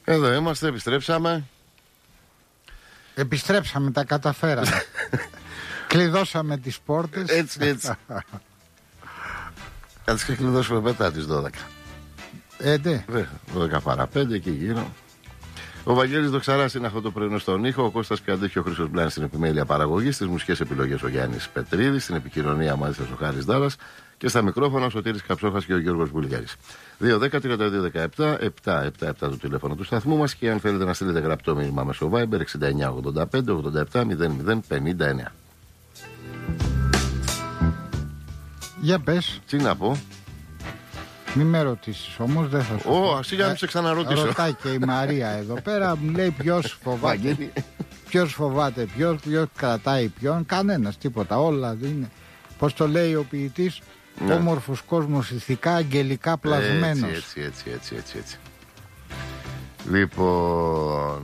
Εδώ είμαστε, επιστρέψαμε. Επιστρέψαμε, τα καταφέραμε. Κλειδώσαμε τις πόρτες. Έτσι. Θα τις κλειδώσουμε μετά τις 12. Ναι. 12 παρά 5 εκεί γύρω. Ο Βαγγέλης Δοξαράς είναι αυτό το πρωινό στον ήχο. Ο Κώστας Πιαντέχη, ο Χρήστος Μπλάνης στην επιμέλεια παραγωγής. Στις μουσικές επιλογές ο Γιάννης Πετρίδης. Στην επικοινωνία μαζί σας ο Χάρης Δάρας. Και στα μικρόφωνα ο Σωτήρης Καψόχας και ο Γιώργος Βουλγαρής. 2-10-32-17-777 το τηλέφωνο του σταθμού μας. Και αν θέλετε να στείλετε γραπτό μήνυμα μέσω Viber 69-85-87-00-59. Για πες. Τι να πω. Μη με ρωτήσεις όμως, δεν θα σου πω. Σιγά μην σε ξαναρωτήσω. Ρωτάει και η Μαρία εδώ πέρα, μου λέει ποιος φοβάται. Ποιος φοβάται, ποιος κρατάει ποιον. Κανένας, τίποτα. Όλα είναι. Πώς το λέει ο ποιητής, όμορφος κόσμος, ηθικά, αγγελικά πλασμένος. Έτσι. Λοιπόν,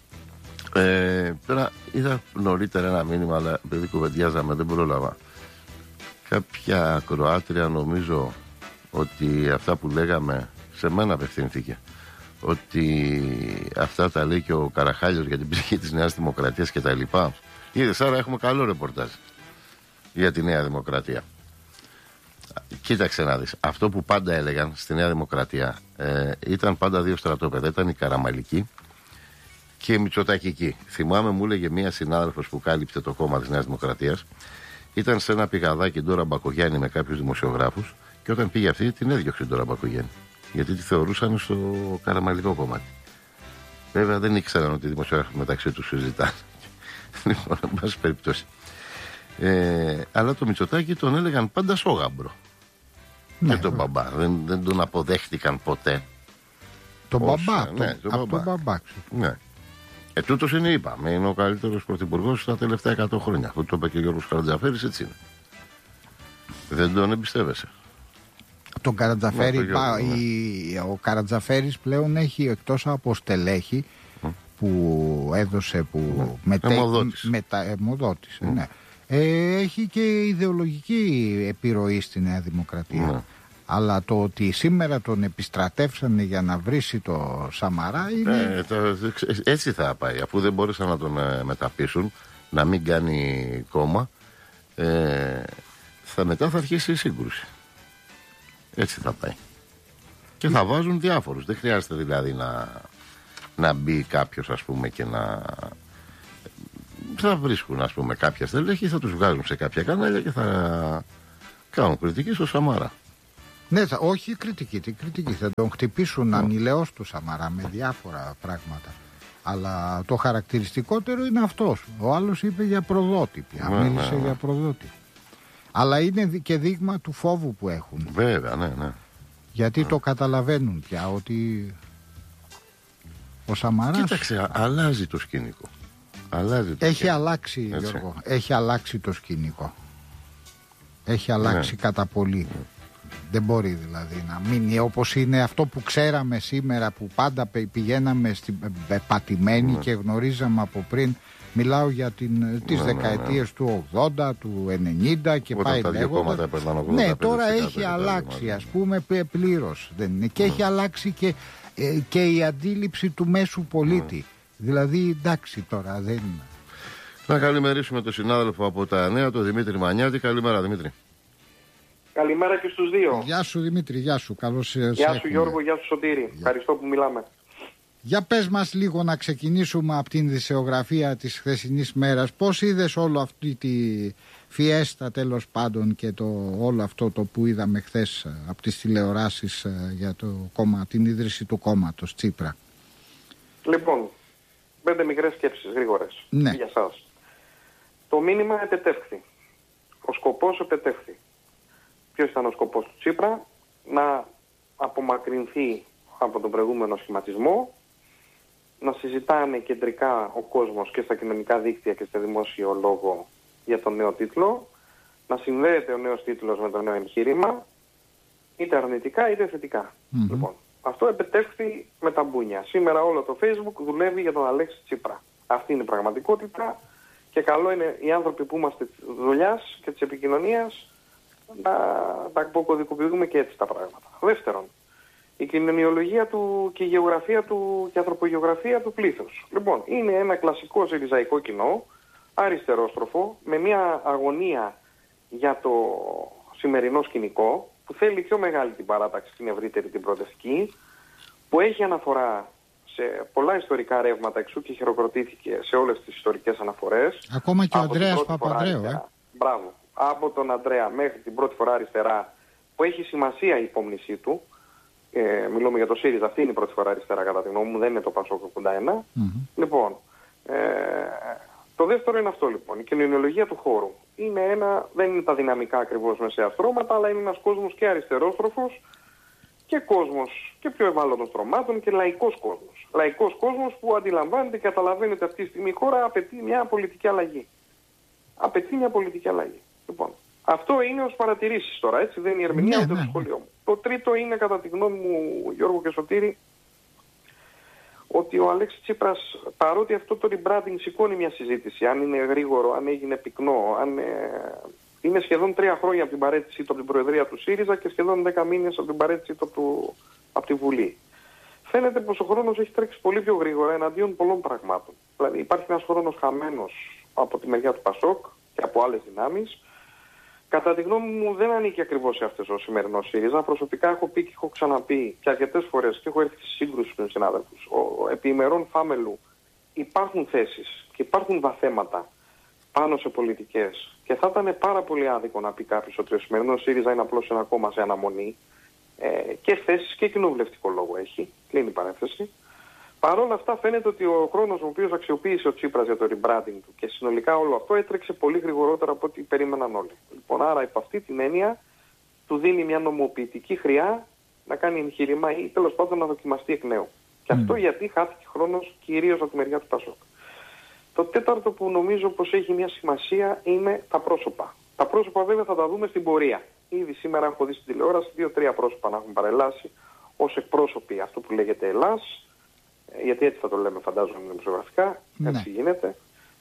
τώρα είδα νωρίτερα ένα μήνυμα, αλλά επειδή κουβεντιάζαμε δεν πρόλαβα. Κάποια Κροάτρια, νομίζω ότι αυτά που λέγαμε σε μένα απευθύνθηκε, ότι αυτά τα λέει και ο Καραχάλιος για την ψυχή της Νέας Δημοκρατίας και τα λοιπά. Είδες, άρα έχουμε καλό ρεπορτάζ για τη Νέα Δημοκρατία. Κοίταξε να δεις, αυτό που πάντα έλεγαν στη Νέα Δημοκρατία ήταν πάντα δύο στρατόπεδα, ήταν η Καραμαλική και η Μητσοτακική. Θυμάμαι, μου έλεγε μία συνάδελφος που κάλυψε το κόμμα της Νέας Δημοκρατίας, ήταν σε ένα πηγαδάκι τώρα Μπακογιάννη με κάποιους δημοσιογράφους. Και όταν πήγε αυτή, την έδιωξε τώρα Μπακογιάννη. Γιατί τη θεωρούσαν στο καραμαλικό κομμάτι. Βέβαια δεν ήξεραν ότι οι δημοσιογράφοι μεταξύ τους συζητάνε. Λοιπόν, εν πάση περιπτώσει. Αλλά το Μητσοτάκη τον έλεγαν πάντα σόγαμπρο. Ναι, και τον μπαμπά. Δεν τον αποδέχτηκαν ποτέ. Τον μπαμπά. Από τον μπαμπά. Ναι. Τούτος είναι, είπαμε, είναι ο καλύτερος πρωθυπουργός στα τελευταία 100 χρόνια. Αυτό το είπε και ο Γιώργος Καρατζαφέρης, έτσι είναι. Δεν τον εμπιστεύεσαι. Τον Καρατζαφέρη, ο Καρατζαφέρης πλέον έχει, εκτός από στελέχη που έδωσε, που μεταμοδότησε, ναι. Έχει και ιδεολογική επιρροή στη Νέα Δημοκρατία. Αλλά το ότι σήμερα τον επιστρατεύσανε για να βρίσει το Σαμαρά είναι... Έτσι θα πάει, αφού δεν μπόρεσαν να τον μεταπίσουν, να μην κάνει κόμμα, μετά θα αρχίσει η σύγκρουση. Έτσι θα πάει. Και θα βάζουν διάφορους. Δεν χρειάζεται δηλαδή να μπει κάποιος, ας πούμε, και θα βρίσκουν, ας πούμε, κάποια στελέχη, θα τους βγάζουν σε κάποια κανάλια και θα κάνουν κριτική στο Σαμαρά. Ναι, όχι κριτική, θα τον χτυπήσουν ανηλαιώς του Σαμαρά με διάφορα πράγματα. Αλλά το χαρακτηριστικότερο είναι αυτός. Ο άλλος είπε για προδότη πια, μίλησε για προδότη. Αλλά είναι και δείγμα του φόβου που έχουν. Βέβαια, ναι. Γιατί το καταλαβαίνουν πια ότι ο Σαμαράς... Κοίταξε, αλλάζει το σκηνικό. Έχει αλλάξει, Γιώργο, έχει αλλάξει το σκηνικό. Έχει αλλάξει κατά πολύ. Δεν μπορεί δηλαδή να μείνει όπως είναι αυτό που ξέραμε σήμερα, που πάντα πηγαίναμε πατημένοι και γνωρίζαμε από πριν. Μιλάω για τις δεκαετίες του 80, του 90 και πάει λέγοντας. Ναι, τώρα έχει αλλάξει, ας πούμε, πλήρως. Και έχει αλλάξει και η αντίληψη του μέσου πολίτη. Δηλαδή, εντάξει τώρα δεν... Να καλημερίσουμε τον συνάδελφο από τα Νέα, τον Δημήτρη Μανιάτη. Καλημέρα, Δημήτρη. Καλημέρα και στους δύο. Γεια σου Δημήτρη, γεια σου. Καλώς ήρθατε. Γεια σου Γιώργο, γεια σου Σωτήρη. Ευχαριστώ που μιλάμε. Για πες μας λίγο, να ξεκινήσουμε από την δισεογραφία της χθεσινής μέρας. Πώς είδες όλο αυτή τη φιέστα, τέλος πάντων, και όλο αυτό το που είδαμε χθες από τις τηλεοράσεις για το κόμμα, την ίδρυση του κόμματος Τσίπρα? Λοιπόν, 5 μικρές σκέψεις γρήγορες για σας. Το μήνυμα επετεύχθη. Ο σκοπός επετεύχθη. Ποιος ήταν ο σκοπός του Τσίπρα? Να απομακρυνθεί από τον προηγούμενο σχηματισμό, να συζητάνε κεντρικά ο κόσμος και στα κοινωνικά δίκτυα και στο δημόσιο λόγο για τον νέο τίτλο, να συνδέεται ο νέος τίτλος με το νέο εγχείρημα, είτε αρνητικά είτε θετικά. Λοιπόν, αυτό επετεύχθη με τα μπούνια. Σήμερα όλο το Facebook δουλεύει για τον Αλέξη Τσίπρα. Αυτή είναι η πραγματικότητα και καλό είναι οι άνθρωποι που είμαστε της δουλειάς και της επικοινωνίας να τα αποκωδικοποιούμε και έτσι τα πράγματα. Δεύτερον, η κοινωνιολογία του και η γεωγραφία του και η ανθρωπογεωγραφία του πλήθους. Λοιπόν, είναι ένα κλασικό συριζαϊκό κοινό, αριστερόστροφο, με μια αγωνία για το σημερινό σκηνικό, που θέλει πιο μεγάλη την παράταξη, την ευρύτερη, την προοδευτική, που έχει αναφορά σε πολλά ιστορικά ρεύματα, εξού και χειροκροτήθηκε σε όλες τις ιστορικές αναφορές. Ακόμα και ο Ανδρέας Παπανδρέου. Μπράβο. Από τον Ανδρέα μέχρι την πρώτη φορά αριστερά, που έχει σημασία η υπόμνησή του. Μιλούμε για το ΣΥΡΙΖΑ, αυτή είναι η πρώτη φορά αριστερά κατά τη γνώμη μου, δεν είναι το ΠΑΣΟΚ 81. Λοιπόν, το δεύτερο είναι αυτό λοιπόν, η κοινωνιολογία του χώρου. Δεν είναι τα δυναμικά ακριβώς μεσαία στρώματα, αλλά είναι ένας κόσμος και αριστερόστροφος και κόσμος και πιο ευάλωτων στρωμάτων και λαϊκός κόσμος. Λαϊκός κόσμος που αντιλαμβάνεται και καταλαβαίνετε αυτή τη στιγμή η χώρα απαιτεί μια πολιτική αλλαγή. Απαιτεί μια πολιτική αλλαγή. Λοιπόν, αυτό είναι ως παρατηρήσεις τώρα, έτσι, δεν είναι η ερμηνεία ούτε το σχολείο μου. Το τρίτο είναι, κατά τη γνώμη μου, Γιώργο και Σωτήρη, ότι ο Αλέξης Τσίπρας, παρότι αυτό το rebranding σηκώνει μια συζήτηση, αν είναι γρήγορο, αν έγινε πυκνό, είναι σχεδόν 3 χρόνια από την παρέτησή του από την Προεδρία του ΣΥΡΙΖΑ και σχεδόν 10 μήνες από την παρέτησή του από τη Βουλή. Φαίνεται πως ο χρόνος έχει τρέξει πολύ πιο γρήγορα εναντίον πολλών πραγμάτων. Δηλαδή υπάρχει ένας χρόνος χαμένος από τη μεριά του ΠΑΣΟΚ και από άλλες δυνάμεις. Κατά τη γνώμη μου δεν ανήκει ακριβώς σε αυτές ο σημερινός ΣΥΡΙΖΑ. Προσωπικά έχω πει και έχω ξαναπεί και αρκετές φορές και έχω έρθει σε σύγκρουση με τους συνάδελφους. Επί ημερών φάμελου υπάρχουν θέσεις και υπάρχουν βαθέματα πάνω σε πολιτικές και θα ήταν πάρα πολύ άδικο να πει κάποιος ότι ο σημερινός ΣΥΡΙΖΑ είναι απλώς ένα κόμμα σε αναμονή και θέσεις και κοινοβουλευτικό λόγο έχει. Κλείνει η παρένθεση. Παρ' όλα αυτά φαίνεται ότι ο χρόνος ο οποίος αξιοποίησε ο Τσίπρας για το rebranding του και συνολικά όλο αυτό έτρεξε πολύ γρηγορότερα από ό,τι περίμεναν όλοι. Λοιπόν, άρα υπ' αυτή την έννοια του δίνει μια νομοποιητική χρειά να κάνει εγχείρημα ή τέλος πάντων να δοκιμαστεί εκ νέου. Και αυτό γιατί χάθηκε χρόνος κυρίως από τη μεριά του ΠΑΣΟΚ. Το τέταρτο που νομίζω πως έχει μια σημασία είναι τα πρόσωπα. Τα πρόσωπα βέβαια θα τα δούμε στην πορεία. Ήδη σήμερα έχω δει στην τηλεόραση 2-3 πρόσωπα να έχουν παρελάσει ως εκπρόσωποι αυτό που λέγεται Ελλάς. Γιατί έτσι θα το λέμε φαντάζομαι δημοσιογραφικά, έτσι γίνεται.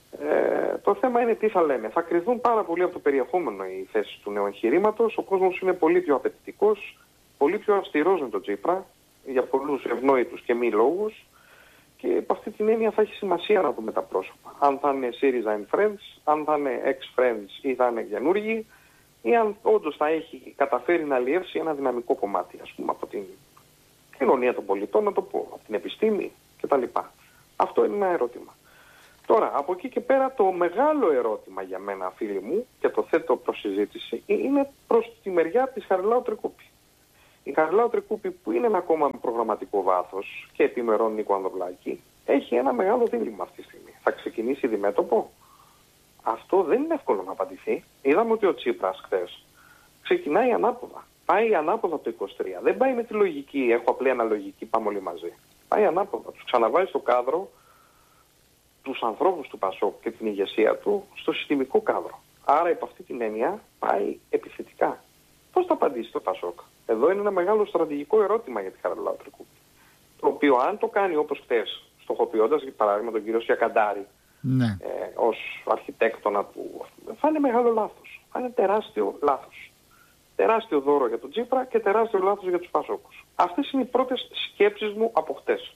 Το θέμα είναι τι θα λέμε. Θα κρυθούν πάρα πολύ από το περιεχόμενο οι θέσεις του νέου εγχειρήματος. Ο κόσμος είναι πολύ πιο απαιτητικός, πολύ πιο αυστηρός με τον Τσίπρα, για πολλούς ευνόητους και μη λόγους. Και από αυτή την έννοια θα έχει σημασία να δούμε τα πρόσωπα. Αν θα είναι ΣΥΡΙΖΑ and Friends, αν θα είναι ex-Friends ή θα είναι καινούργοι, ή αν όντως θα έχει καταφέρει να αλλιεύσει ένα δυναμικό κομμάτι, ας πούμε, από την κοινωνία των πολιτών, να το πω, από την επιστήμη κτλ. Αυτό είναι ένα ερώτημα. Τώρα, από εκεί και πέρα το μεγάλο ερώτημα για μένα, φίλοι μου, και το θέτω προς συζήτηση, είναι προς τη μεριά της Χαριλάου Τρικούπη. Η Χαριλάου Τρικούπη, που είναι ένα κόμμα με προγραμματικό βάθος και επιμερών Νίκο Ανδροβλάκη, έχει ένα μεγάλο δίλημμα αυτή τη στιγμή. Θα ξεκινήσει διμέτωπο. Αυτό δεν είναι εύκολο να απαντηθεί. Είδαμε ότι ο Τσίπρας χθες ξεκινάει ανάποδα. Πάει ανάποδα το 23. Δεν πάει με τη λογική, έχω απλή αναλογική, πάμε όλοι μαζί. Πάει ανάποδα. Τους ξαναβάζει στο κάδρο τους ανθρώπους του ΠΑΣΟΚ και την ηγεσία του στο συστημικό κάδρο. Άρα υπ' αυτή την έννοια πάει επιθετικά. Πώς θα απαντήσει το ΠΑΣΟΚ? Εδώ είναι ένα μεγάλο στρατηγικό ερώτημα για τη Χαριλάου Τρικούπη. Το οποίο αν το κάνει όπως χθες, στοχοποιώντας για παράδειγμα τον κύριο Σιακαντάρη ως αρχιτέκτονα του, θα είναι μεγάλο λάθος. Θα είναι τεράστιο λάθος. Τεράστιο δώρο για τον Τσίπρα και τεράστιο λάθος για τους Πασόκους. Αυτές είναι οι πρώτες σκέψεις μου από χτες.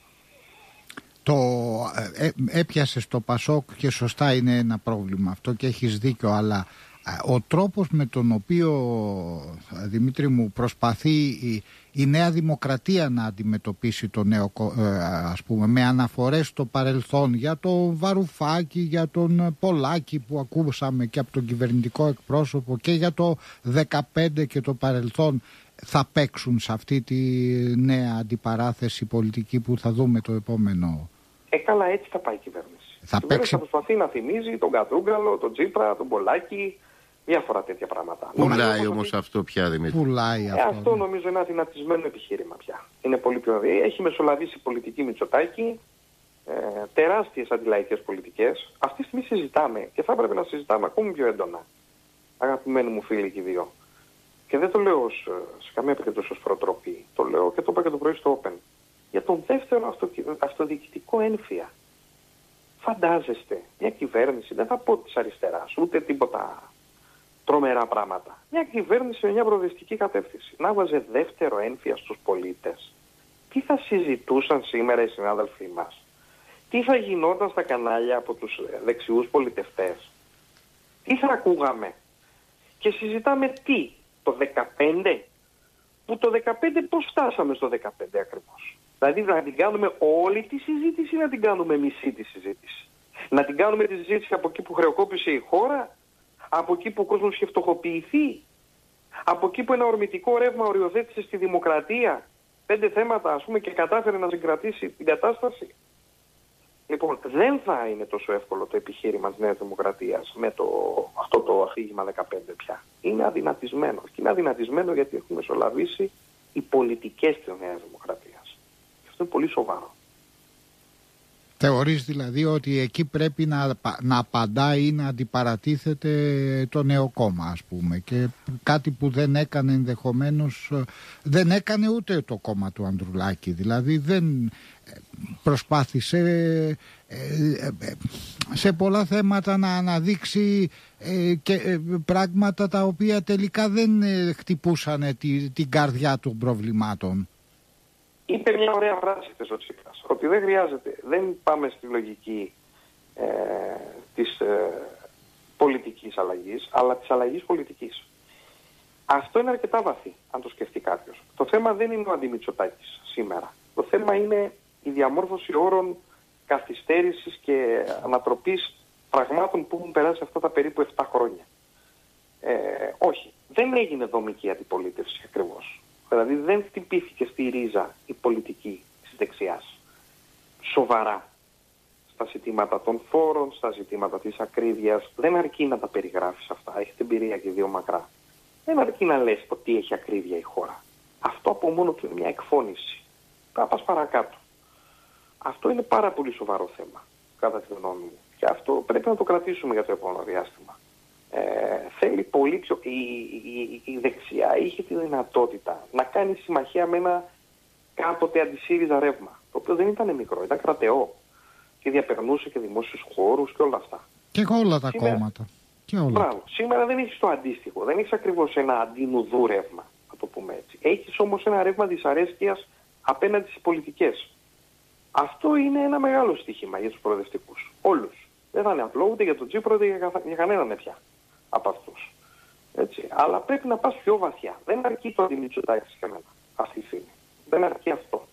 Έπιασες το ΠΑΣΟΚ και σωστά είναι ένα πρόβλημα αυτό και έχεις δίκιο, αλλά ο τρόπος με τον οποίο, Δημήτρη μου, προσπαθεί η Νέα Δημοκρατία να αντιμετωπίσει το νέο, ας πούμε, με αναφορές στο παρελθόν για τον Βαρουφάκη, για τον Πολάκη που ακούσαμε και από τον κυβερνητικό εκπρόσωπο και για το 15 και το παρελθόν, θα παίξουν σε αυτή τη νέα αντιπαράθεση πολιτική που θα δούμε το επόμενο? Καλά, έτσι θα πάει η κυβέρνηση. Θα προσπαθεί να θυμίζει τον Κατρούγκαλο, τον Τσίπρα, τον Πολάκη, διάφορα τέτοια πράγματα. Πουλάει όμως αυτό πια, Δημήτρη. Πουλάει αυτό. Αυτό νομίζω είναι ένα δυνατισμένο επιχείρημα πια. Είναι πολύ πιο... Έχει μεσολαβήσει πολιτική Μητσοτάκη, τεράστιες αντιλαϊκές πολιτικές. Αυτή τη στιγμή συζητάμε και θα έπρεπε να συζητάμε ακόμη πιο έντονα. Αγαπημένοι μου φίλοι και οι δύο. Και δεν το λέω σε καμία περίπτωση ως προτροπή. Το λέω και το είπα και το πρωί στο Open. Για τον δεύτερο αυτοδιοικητικό ένφια. Φαντάζεστε μια κυβέρνηση, δεν θα πω της αριστεράς, ούτε τίποτα τρομερά πράγματα. Μια κυβέρνηση με μια προοδευτική κατεύθυνση να βάζε δεύτερο έμφυα στους πολίτες. Τι θα συζητούσαν σήμερα οι συνάδελφοί μας? Τι θα γινόταν στα κανάλια από τους δεξιούς πολιτευτές? Τι θα ακούγαμε? Και συζητάμε τι? Το 15? Που το 15 πώς φτάσαμε στο 15 ακριβώς? Δηλαδή να την κάνουμε όλη τη συζήτηση ή να την κάνουμε μισή τη συζήτηση? Να την κάνουμε τη συζήτηση από εκεί που χρεοκόπησε η χώρα, από εκεί που ο κόσμος είχε φτωχοποιηθεί, από εκεί που ένα ορμητικό ρεύμα οριοθέτησε στη δημοκρατία 5 θέματα ας πούμε και κατάφερε να συγκρατήσει την κατάσταση? Λοιπόν, δεν θα είναι τόσο εύκολο το επιχείρημα της Νέας Δημοκρατίας με αυτό το αφήγημα 15 πια. Είναι αδυνατισμένο. Και είναι αδυνατισμένο γιατί έχουν μεσολαβήσει οι πολιτικές της Νέας Δημοκρατίας. Αυτό είναι πολύ σοβαρό. Θεωρείς δηλαδή ότι εκεί πρέπει να απαντάει ή να αντιπαρατίθεται το νέο κόμμα, ας πούμε, και κάτι που δεν έκανε ενδεχομένως, δεν έκανε ούτε το κόμμα του Ανδρουλάκη, δηλαδή δεν προσπάθησε σε πολλά θέματα να αναδείξει και πράγματα τα οποία τελικά δεν χτυπούσαν την καρδιά των προβλημάτων. Είπε μια ωραία φράση ο Τσίπρας, ότι δεν χρειάζεται, δεν πάμε στη λογική της πολιτικής αλλαγής, αλλά της αλλαγής πολιτικής. Αυτό είναι αρκετά βαθύ, αν το σκεφτεί κάποιος. Το θέμα δεν είναι ο Αντιμητσοτάκης σήμερα. Το θέμα είναι η διαμόρφωση όρων καθυστέρησης και ανατροπής πραγμάτων που έχουν περάσει αυτά τα περίπου 7 χρόνια. Όχι, δεν έγινε δομική αντιπολίτευση ακριβώς. Δηλαδή δεν χτυπήθηκε στη ρίζα η πολιτική της δεξιάς. Σοβαρά. Στα ζητήματα των φόρων, στα ζητήματα της ακρίβειας. Δεν αρκεί να τα περιγράφεις αυτά. Έχετε εμπειρία και δύο μακρά. Δεν αρκεί να λες ότι έχει ακρίβεια η χώρα. Αυτό από μόνο του είναι μια εκφώνηση. Θα πας παρακάτω. Αυτό είναι πάρα πολύ σοβαρό θέμα, κατά τη γνώμη μου. Και αυτό πρέπει να το κρατήσουμε για το επόμενο διάστημα. Θέλει πολύ πιο... Η δεξιά είχε τη δυνατότητα να κάνει συμμαχία με ένα κάποτε αντισύριζα ρεύμα, το οποίο δεν ήταν μικρό, ήταν κρατεό και διαπερνούσε και δημόσιους χώρους και όλα αυτά. Και όλα τα κόμματα. Και όλα. Μπράβο. Σήμερα δεν έχεις το αντίστοιχο, δεν έχεις ακριβώς ένα αντινουδού ρεύμα, να το πούμε έτσι. Έχεις όμως ένα ρεύμα δυσαρέσκειας απέναντι στις πολιτικές. Αυτό είναι ένα μεγάλο στοίχημα για τους προοδευτικούς. Όλους. Δεν θα είναι απλό ούτε για τον Τσίπρο ούτε για κανέναν πια από αυτούς. Έτσι. Αλλά πρέπει να πας πιο βαθιά. Δεν αρκεί το Αντιμητσοτάκης για μένα αυτή τη στιγμή. Δεν αρκεί αυτό.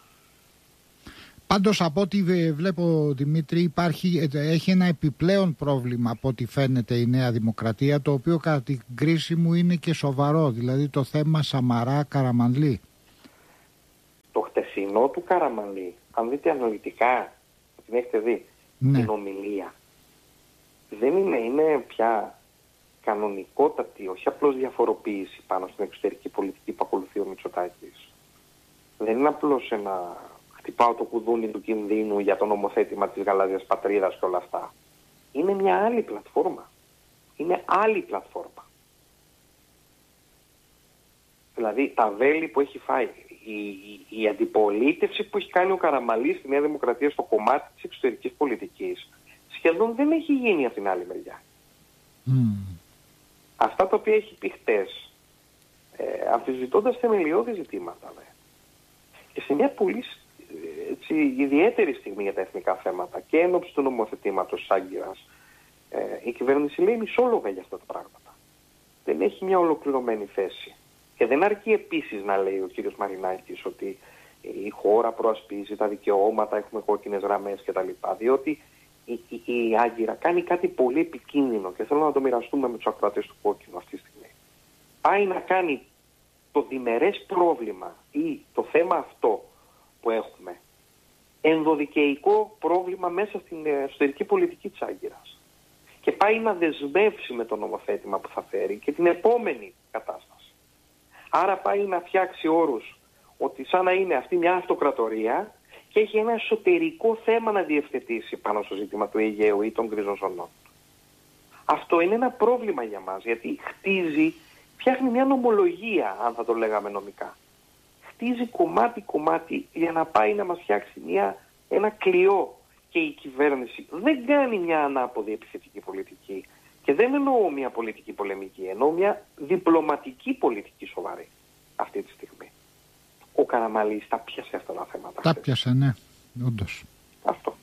Πάντως από ό,τι βλέπω, Δημήτρη, έχει ένα επιπλέον πρόβλημα από ό,τι φαίνεται η Νέα Δημοκρατία, το οποίο κατά την κρίση μου είναι και σοβαρό, δηλαδή το θέμα Σαμαρά-Καραμανλή. Το χτεσινό του Καραμανλή, αν δείτε αναλυτικά, την έχετε δει, ναι, την ομιλία, δεν είναι πια κανονικότατη, όχι απλώς διαφοροποίηση πάνω στην εξωτερική πολιτική που ακολουθεί ο Μητσοτάκης. Δεν είναι απλώς ένα χτυπάω το κουδούνι του κινδύνου για το νομοθέτημα της γαλάζιας πατρίδας και όλα αυτά. Είναι μια άλλη πλατφόρμα. Είναι άλλη πλατφόρμα. Δηλαδή τα βέλη που έχει φάει, η αντιπολίτευση που έχει κάνει ο Καραμανλής στη Νέα Δημοκρατία στο κομμάτι της εξωτερικής πολιτικής σχεδόν δεν έχει γίνει από την άλλη μεριά. Αυτά τα οποία έχει πει χτες, αμφισβητώντας θεμελιώδη ζητήματα, και σε μια πολύ ιδιαίτερη στιγμή για τα εθνικά θέματα και ένωψη του νομοθετήματος της Άγκυρας, η κυβέρνηση λέει μισόλογα για αυτά τα πράγματα. Δεν έχει μια ολοκληρωμένη θέση. Και δεν αρκεί επίσης να λέει ο κύριος Μαρινάκης ότι η χώρα προασπίζει τα δικαιώματα, έχουμε κόκκινες γραμμές κτλ. Διότι η Άγκυρα κάνει κάτι πολύ επικίνδυνο και θέλω να το μοιραστούμε με τους ακροατές του Κόκκινου αυτή τη στιγμή. Πάει να κάνει το διμερές πρόβλημα ή το θέμα αυτό που έχουμε ενδοδικαιικό πρόβλημα μέσα στην εσωτερική πολιτική της Άγκυρας. Και πάει να δεσμεύσει με το νομοθέτημα που θα φέρει και την επόμενη κατάσταση. Άρα πάει να φτιάξει όρους ότι σαν να είναι αυτή μια αυτοκρατορία και έχει ένα εσωτερικό θέμα να διευθετήσει πάνω στο ζήτημα του Αιγαίου ή των γκρίζων ζωνών. Αυτό είναι ένα πρόβλημα για μας, γιατί φτιάχνει μια νομολογία, αν θα το λέγαμε νομικά. Χτίζει κομμάτι-κομμάτι για να πάει να μας φτιάξει ένα κλειό. Και η κυβέρνηση δεν κάνει μια ανάποδη επιθετική πολιτική. Και δεν εννοώ μια πολιτική πολεμική, εννοώ μια διπλωματική πολιτική σοβαρή αυτή τη στιγμή. Ο Καραμανλής τα πιάσε αυτά τα θέματα. Τα πιάσε, ναι, όντως. Αυτό.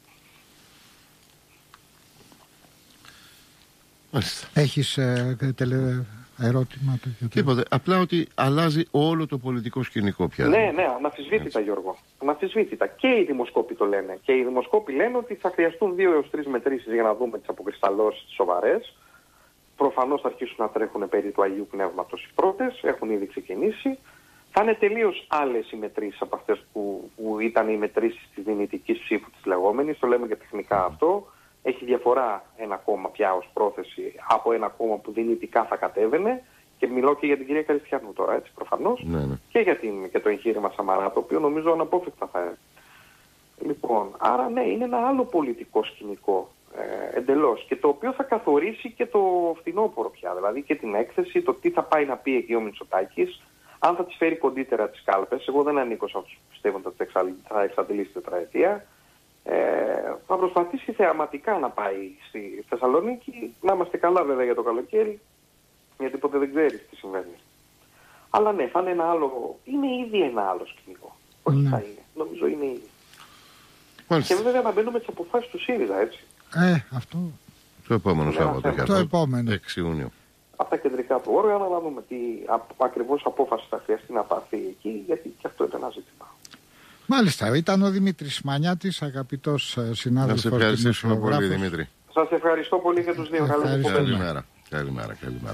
Έχεις ερώτημα? Τίποτε. Απλά ότι αλλάζει όλο το πολιτικό σκηνικό πια. Ναι, αναμφισβήτητα, Γιώργο. Αναμφισβήτητα. Και οι δημοσκόποι το λένε. Και οι δημοσκόποι λένε ότι θα χρειαστούν 2 έως 3 μετρήσεις για να δούμε τις αποκρισταλώσεις τις σοβαρές. Προφανώς θα αρχίσουν να τρέχουν περί του Αγίου Πνεύματος οι πρώτες. Έχουν ήδη ξεκινήσει. Θα είναι τελείως άλλες οι μετρήσεις από αυτές που ήταν οι μετρήσεις της δυνητικής ψήφου της λεγόμενης. Το λέμε και τεχνικά αυτό. Έχει διαφορά ένα κόμμα πια ως πρόθεση από ένα κόμμα που δυνητικά θα κατέβαινε. Και μιλώ και για την κυρία Καριστιανού τώρα, έτσι προφανώς. Ναι. Και για το εγχείρημα Σαμαρά, το οποίο νομίζω αναπόφευκτα θα είναι. Λοιπόν, άρα ναι, είναι ένα άλλο πολιτικό σκηνικό εντελώς. Και το οποίο θα καθορίσει και το φθινόπωρο πια. Δηλαδή και την έκθεση, το τι θα πάει να πει εκεί ο Μητσοτάκης, αν θα τις φέρει κοντύτερα τις κάλπες. Εγώ δεν ανήκω σε αυτούς που πιστεύουν ότι θα εξαντλήσει τετραετία. Θα προσπαθήσει θεαματικά να πάει στη Θεσσαλονίκη, να είμαστε καλά βέβαια για το καλοκαίρι, γιατί ποτέ δεν ξέρεις τι συμβαίνει. Αλλά ναι, θα είναι ένα άλλο, είναι ήδη ένα άλλο σκηνικό. Όχι θα είναι, νομίζω είναι ήδη. Και βέβαια να μπαίνουμε τις αποφάσεις του ΣΥΡΙΖΑ, έτσι. Αυτό. Το επόμενο Σάββατο. Το επόμενο. 6 Ιουνίου. Από τα κεντρικά του όργανα να δούμε τι ακριβώς απόφαση θα χρειαστεί να πάρθει εκεί, γιατί και αυτό είναι ένα ζήτημα. Μάλιστα, ήταν ο Δημήτρης Μανιάτης, αγαπητός συνάδελφος. Σας ευχαριστήσουμε πολύ, Δημήτρη. Σας ευχαριστώ πολύ και τους δύο. Καλημέρα.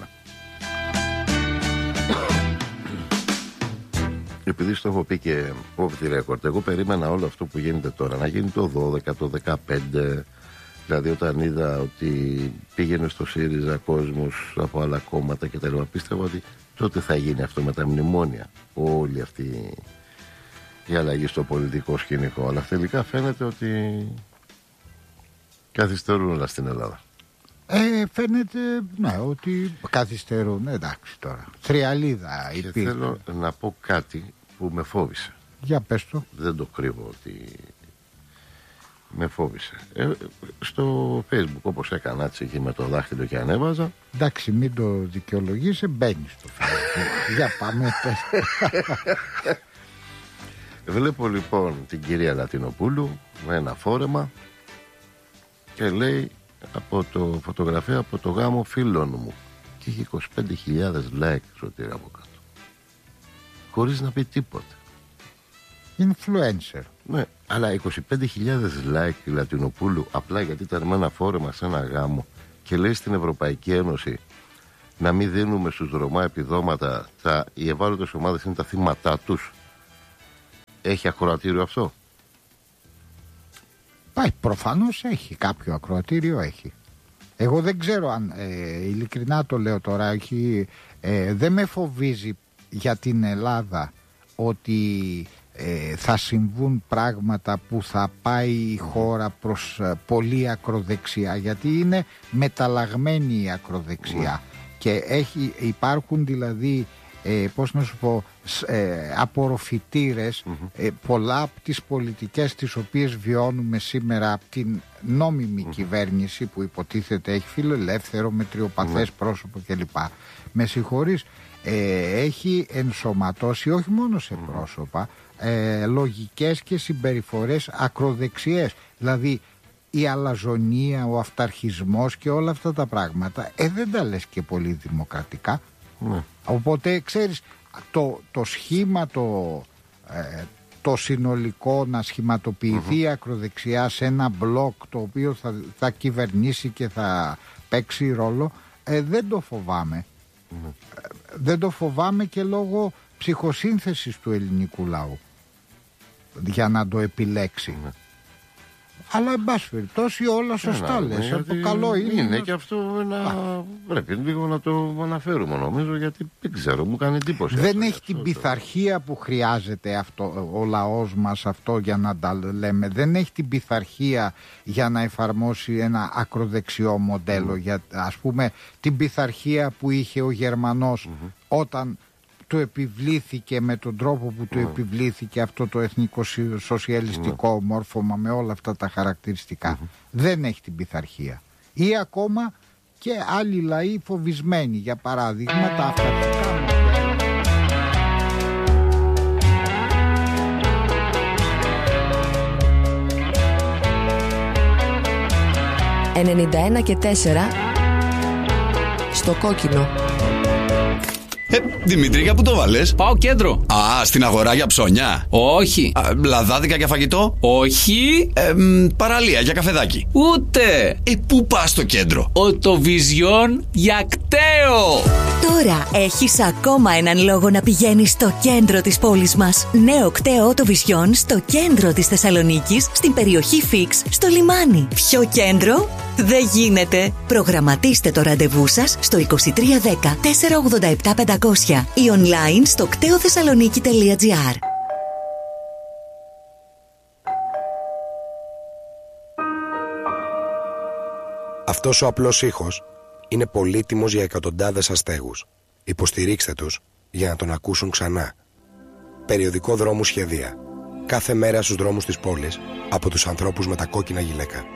Επειδή στο έχω πει και off the record, εγώ περίμενα όλο αυτό που γίνεται τώρα να γίνει το 12, το 15. Δηλαδή όταν είδα ότι πήγαινε στο ΣΥΡΙΖΑ κόσμος από άλλα κόμματα και τα λοιπά, πίστευα ότι τότε θα γίνει αυτό με τα μνημόνια. Όλη αυτή η αλλαγή στο πολιτικό σκηνικό. Αλλά τελικά φαίνεται ότι καθυστερούν όλα στην Ελλάδα. Φαίνεται ναι, ότι καθυστερούν. Εντάξει τώρα. Θριαλίδα υπήρχε. Και θέλω να πω κάτι που με φόβησε. Για πες το. Δεν το κρύβω ότι με φόβησε. Στο Facebook, όπως έκανα έτσι εκεί με το δάχτυλο και ανέβαζα. Εντάξει, μην το δικαιολογήσει, μπαίνει στο Facebook. Για πάμε. Βλέπω λοιπόν την κυρία Λατινοπούλου με ένα φόρεμα και λέει φωτογραφία από το γάμο φίλων μου και έχει 25.000 like Σωτήρη από κάτω, χωρίς να πει τίποτα. Influencer. Ναι, αλλά 25.000 like η Λατινοπούλου απλά γιατί ήταν με ένα φόρεμα σε ένα γάμο και λέει στην Ευρωπαϊκή Ένωση να μην δίνουμε στους Ρωμά επιδόματα, οι ευάλωτες ομάδες είναι τα θύματά τους. Έχει ακροατήριο αυτό? Πάει, προφανώς έχει. Κάποιο ακροατήριο έχει. Εγώ δεν ξέρω αν ειλικρινά το λέω τώρα, δεν με φοβίζει για την Ελλάδα ότι θα συμβούν πράγματα που θα πάει η χώρα προς πολύ ακροδεξιά, γιατί είναι μεταλλαγμένη η ακροδεξιά και υπάρχουν δηλαδή πώς να σου πω, απορροφητήρες πολλά από τις πολιτικές τις οποίες βιώνουμε σήμερα από την νόμιμη κυβέρνηση που υποτίθεται έχει φιλελεύθερο, μετριοπαθές πρόσωπο κλπ. Με συγχωρείς, έχει ενσωματώσει όχι μόνο σε πρόσωπα λογικές και συμπεριφορές ακροδεξιές, δηλαδή η αλαζονία, ο αυταρχισμός και όλα αυτά τα πράγματα δεν τα λες και πολύ δημοκρατικά. Οπότε ξέρεις το σχήμα το συνολικό να σχηματοποιηθεί η ακροδεξιά σε ένα μπλοκ το οποίο θα κυβερνήσει και θα παίξει ρόλο, δεν το φοβάμαι. Δεν το φοβάμαι και λόγω ψυχοσύνθεσης του ελληνικού λαού για να το επιλέξει. Αλλά εν πάση περιπτώσει όλα σωστά λες. Το καλό είναι και αυτό πρέπει λίγο να το αναφέρουμε νομίζω, γιατί δεν ξέρω, μου κάνει εντύπωση. Δεν έχει την πειθαρχία που χρειάζεται ο λαός μας αυτό για να τα λέμε. Δεν έχει την πειθαρχία για να εφαρμόσει ένα ακροδεξιό μοντέλο. Για, ας πούμε την πειθαρχία που είχε ο Γερμανός όταν του επιβλήθηκε με τον τρόπο που του επιβλήθηκε αυτό το εθνικοσοσιαλιστικό μόρφωμα με όλα αυτά τα χαρακτηριστικά. Δεν έχει την πειθαρχία. Ή ακόμα και άλλοι λαοί φοβισμένοι, για παράδειγμα τα αυταρχικά μοντέλα. 91 και 4 στο κόκκινο. Δημητρία, πού το βάλες? Πάω κέντρο. Α, στην αγορά για ψώνια? Όχι. Λαδάδικα για φαγητό? Όχι. Παραλία για καφεδάκι? Ούτε. Πού πας στο κέντρο? Οτοβιζιόν για κταίο. Τώρα έχεις ακόμα έναν λόγο να πηγαίνεις στο κέντρο της πόλης μας. Νέο κταίο Οτοβιζιόν στο κέντρο της Θεσσαλονίκης, στην περιοχή Φίξ, στο λιμάνι. Ποιο κέντρο? Δεν γίνεται. Προγραμματίστε το ραντεβού σας στο 2310 487 500 ή online στο κτεοθεσσαλονίκη.gr. Αυτός ο απλός ήχος είναι πολύτιμος για εκατοντάδες αστέγους. Υποστηρίξτε τους για να τον ακούσουν ξανά. Περιοδικό Δρόμου Σχεδία. Κάθε μέρα στους δρόμους της πόλης από τους ανθρώπους με τα κόκκινα γυλαίκα.